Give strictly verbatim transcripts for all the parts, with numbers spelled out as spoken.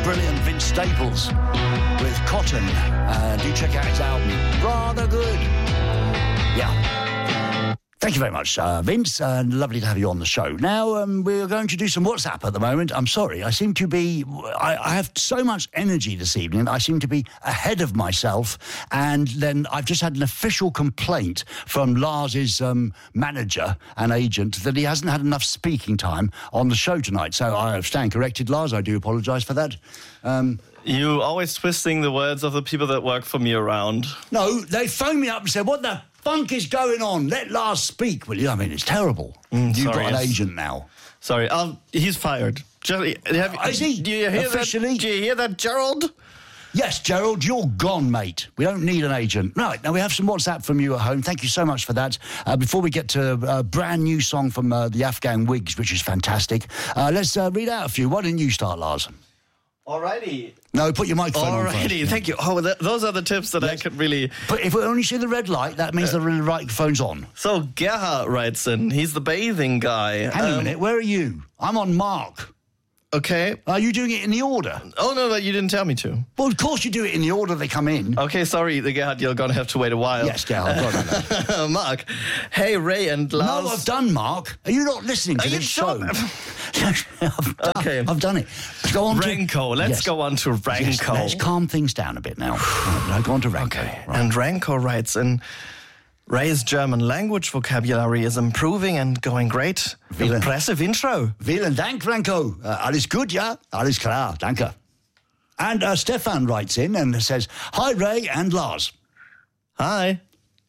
brilliant Vince Staples with Cotton. Uh, do check out his album. Rather good. Yeah. Thank you very much, uh, Vince. Uh, lovely to have you on the show. Now, um, we're going to do some WhatsApp at the moment. I'm sorry. I seem to be... I, I have so much energy this evening. I seem to be ahead of myself. And then I've just had an official complaint from Lars's um, manager and agent that he hasn't had enough speaking time on the show tonight. So I stand corrected, Lars. I do apologise for that. Um... You always twisting the words of the people that work for me around. No, they phoned me up and said, what the funk is going on? Let Lars speak, will you? I mean, it's terrible. Mm, You've sorry, got an yes. agent now. Sorry, I'll, he's fired. Ger- have, Oh, is he? Do you hear Officially? that? Do you hear that, Gerald? Yes, Gerald, you're gone, mate. We don't need an agent. Right, now we have some WhatsApp from you at home. Thank you so much for that. Uh, before we get to a brand new song from uh, the Afghan Wigs, which is fantastic, uh, let's uh, read out a few. Why didn't you start, Lars? Alrighty. No, put your microphone on first. Alrighty, thank you. Oh, th- those are the tips that Yes. I could really... But if we only see the red light, that means the microphone's on. So, Gerhard writes in. He's the bathing guy. Hang on Um, a minute, where are you? I'm on Mark. Okay. Are you doing it in the order? Oh, no, but you didn't tell me to. Well, of course you do it in the order they come in. Okay, sorry, the Gerhard, you're going to have to wait a while. Yes, Gerhard, go on, go on. Mark. Hey, Ray and Lars. No, I've done, Mark. Are you not listening to Are you this sure? show? I've done, Okay. I've done it. Go on Ranko. To, Let's yes. go on to Ranko. Yes, let's calm things down a bit now. Right, go on to Ranko. Okay. Right. And Ranko writes in, Ray's German language vocabulary is improving and going great. Vielen- Impressive intro. Vielen Dank, Ranko. Uh, alles gut, ja? Alles klar, danke. And uh, Stefan writes in and says, hi, Ray and Lars. Hi.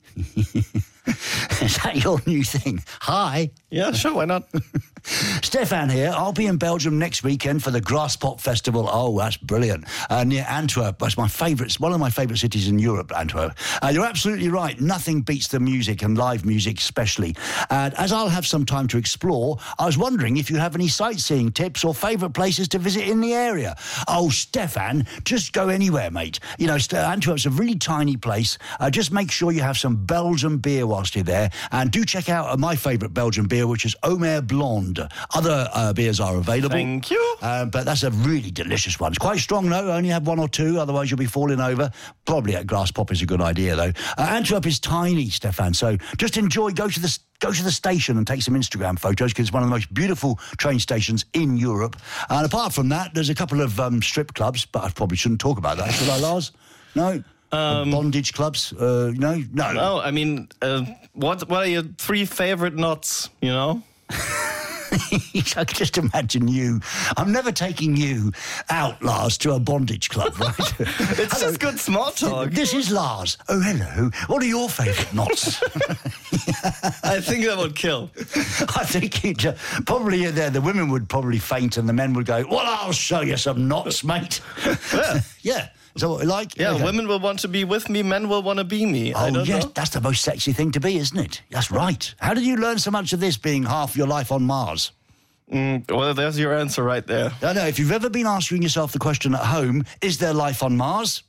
Is that your new thing? Hi. Yeah, sure, why not? Stefan here. I'll be in Belgium next weekend for the Grasspop Festival. Oh, that's brilliant. Uh, near Antwerp. That's my favourite, one of my favourite cities in Europe, Antwerp. Uh, you're absolutely right. Nothing beats the music and live music especially. And as I'll have some time to explore, I was wondering if you have any sightseeing tips or favourite places to visit in the area. Oh, Stefan, just go anywhere, mate. You know, St- Antwerp's a really tiny place. Uh, just make sure you have some Belgian beer whilst you're there. And do check out uh, my favourite Belgian beer, which is Omer Blonde. Other uh, beers are available. Thank you. Uh, but that's a really delicious one. It's quite strong, though. Only have one or two, otherwise you'll be falling over. Probably at Grasspop is a good idea, though. Uh, Antwerp is tiny, Stefan, so just enjoy. Go to the go to the station and take some Instagram photos, because it's one of the most beautiful train stations in Europe. And apart from that, there's a couple of um, strip clubs, but I probably shouldn't talk about that, should I, Lars? No? Um, bondage clubs? Uh, no? No. No, I mean, uh, what, what are your three favorite knots, you know? I can just imagine you. I'm never taking you out, Lars, to a bondage club, right? It's Hello. just good small talk. This is Lars. Oh, hello. What are your favourite knots? I think that would kill. I think it, uh, probably uh, the, the women would probably faint and the men would go, well, I'll show you some knots, mate. Yeah. Yeah. Is that what we like? Yeah, Okay. women will want to be with me, men will want to be me. I Oh, don't yes, know. that's the most sexy thing to be, isn't it? That's right. How did you learn so much of this being half your life on Mars? Mm, well, there's your answer right there. I know, if you've ever been asking yourself the question at home, is there life on Mars?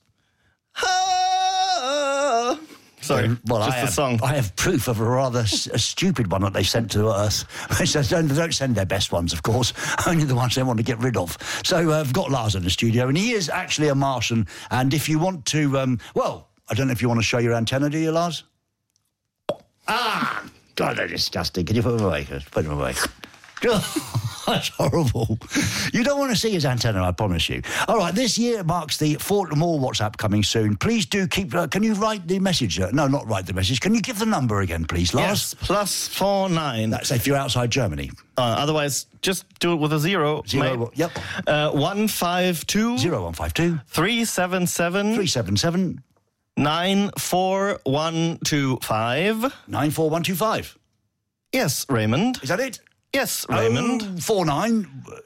Ah! Sorry, Well, just I the have, song. I have proof of a rather s- a stupid one that they sent to Earth. So don't, don't send their best ones, of course, only the ones they want to get rid of. So uh, I've got Lars in the studio, and he is actually a Martian. And if you want to, um, well, I don't know if you want to show your antenna, do you, Lars? Ah! God, they're disgusting. Can you put them away? Put them away. That's horrible. You don't want to see his antenna, I promise you. All right, this year marks the fourth, more WhatsApp coming soon. Please do keep... Uh, can you write the message? Uh, no, not write the message. Can you give the number again, please, Lars? Yes, plus four nine. That's if you're outside Germany. Uh, otherwise, just do it with a zero. Zero, mate. yep. Uh, one five two Zero one five two three seven seven three seven seven nine four one two five. nine four one two five. Yes, Raymond. Is that it? Yes, Raymond. Oh, four nine.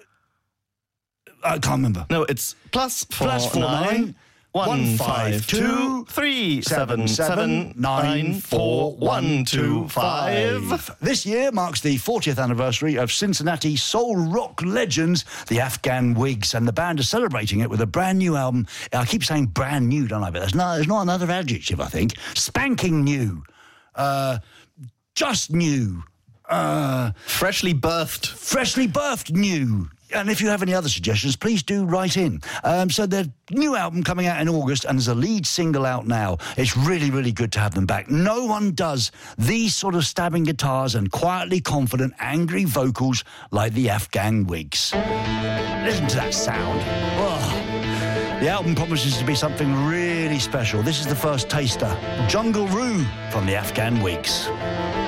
I can't remember. No, it's plus four Plus four nine. nine one five two three seven seven nine four one two five. This year marks the fortieth anniversary of Cincinnati soul rock legends, the Afghan Wigs, and the band are celebrating it with a brand new album. I keep saying brand new, don't I? But there's not, there's not another adjective, I think. Spanking new. Uh, just new. Uh, Freshly birthed. freshly birthed new. and if you have any other suggestions, please do write in. Um, so their new album coming out in August, and there's a lead single out now. It's really, really good to have them back. No one does these sort of stabbing guitars and quietly confident, angry vocals like the Afghan Wigs. Listen to that sound. Oh. The album promises to be something really special. This is the first taster, Jungle Roo from the Afghan Wigs.